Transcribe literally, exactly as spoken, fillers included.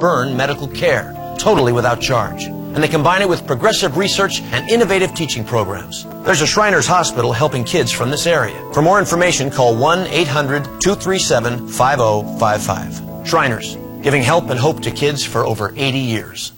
burn medical care, totally without charge. And they combine it with progressive research and innovative teaching programs. There's a Shriners Hospital helping kids from this area. For more information, call one eight hundred, two three seven, five zero five five. Shriners, giving help and hope to kids for over eighty years.